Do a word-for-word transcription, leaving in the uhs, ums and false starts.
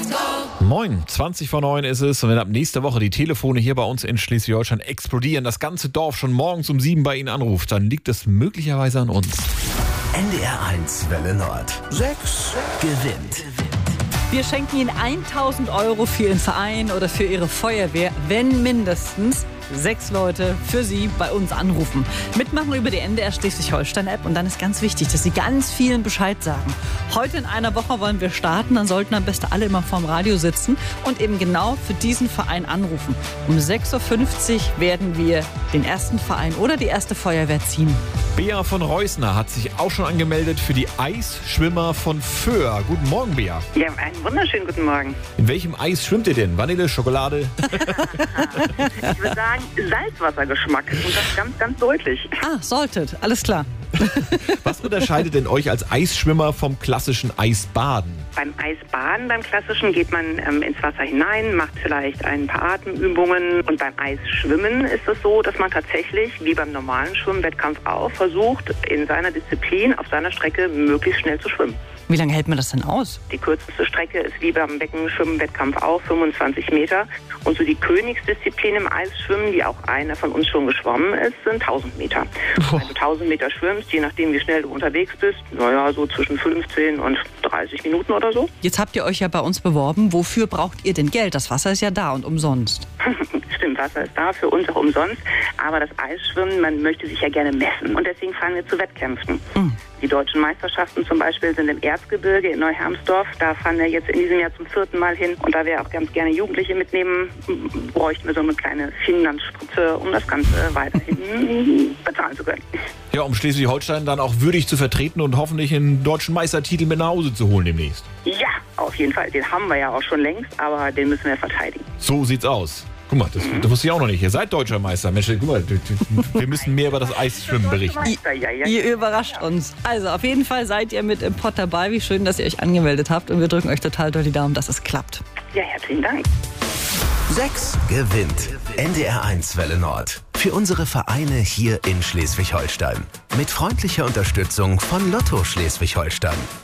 Moin, zwanzig vor neun ist es und wenn ab nächster Woche die Telefone hier bei uns in Schleswig-Holstein explodieren, das ganze Dorf schon morgens um sieben bei Ihnen anruft, dann liegt es möglicherweise an uns. N D R eins Welle Nord. Sechs gewinnt. Wir schenken Ihnen tausend Euro für Ihren Verein oder für Ihre Feuerwehr, wenn mindestens sechs Leute für Sie bei uns anrufen. Mitmachen über die N D R Schleswig-Holstein-App und dann ist ganz wichtig, dass Sie ganz vielen Bescheid sagen. Heute in einer Woche wollen wir starten, dann sollten am besten alle immer vorm Radio sitzen und eben genau für diesen Verein anrufen. Um sechs Uhr fünfzig werden wir den ersten Verein oder die erste Feuerwehr ziehen. Bea von Reusner hat sich auch schon angemeldet für die Eisschwimmer von Föhr. Guten Morgen, Bea. Ja, einen wunderschönen guten Morgen. In welchem Eis schwimmt ihr denn? Vanille, Schokolade? Ich würde sagen, Salzwassergeschmack und das ganz, ganz deutlich. Ah, solltet. Alles klar. Was unterscheidet denn euch als Eisschwimmer vom klassischen Eisbaden? Beim Eisbaden, beim klassischen, geht man ähm, ins Wasser hinein, macht vielleicht ein paar Atemübungen. Und beim Eisschwimmen ist es so, dass man tatsächlich, wie beim normalen Schwimmwettkampf auch, versucht, in seiner Disziplin, auf seiner Strecke möglichst schnell zu schwimmen. Wie lange hält man das denn aus? Die kürzeste Strecke ist wie beim Beckenschwimmen-Wettkampf auch fünfundzwanzig Meter. Und so die Königsdisziplin im Eisschwimmen, die auch einer von uns schon geschwommen ist, sind tausend Meter. Boah. Wenn du tausend Meter schwimmst, je nachdem wie schnell du unterwegs bist, naja, so zwischen fünfzehn und dreißig Minuten oder so. Jetzt habt ihr euch ja bei uns beworben. Wofür braucht ihr denn Geld? Das Wasser ist ja da und umsonst. Stimmt, Wasser ist da, für uns auch umsonst. Aber das Eisschwimmen, man möchte sich ja gerne messen. Und deswegen fahren wir zu Wettkämpfen. Mhm. Die deutschen Meisterschaften zum Beispiel sind im Erzgebirge in Neuhermsdorf. Da fahren wir jetzt in diesem Jahr zum vierten Mal hin. Und da wir auch ganz gerne Jugendliche mitnehmen, bräuchten wir so eine kleine Finanzspritze, um das Ganze weiterhin bezahlen zu können. Ja, um Schleswig-Holstein dann auch würdig zu vertreten und hoffentlich einen deutschen Meistertitel mit nach Hause zu holen demnächst. Ja, auf jeden Fall. Den haben wir ja auch schon längst, aber den müssen wir verteidigen. So sieht's aus. Guck mal, das, das wusste ich auch noch nicht. Ihr seid deutscher Meister. Mensch, guck mal, wir müssen mehr über das Eisschwimmen berichten. Ja, ja, ja. Ihr überrascht uns. Also auf jeden Fall seid ihr mit im Pott dabei. Wie schön, dass ihr euch angemeldet habt. Und wir drücken euch total doll die Daumen, dass es klappt. Ja, herzlichen Dank. Sechs gewinnt. N D R eins Welle Nord. Für unsere Vereine hier in Schleswig-Holstein. Mit freundlicher Unterstützung von Lotto Schleswig-Holstein.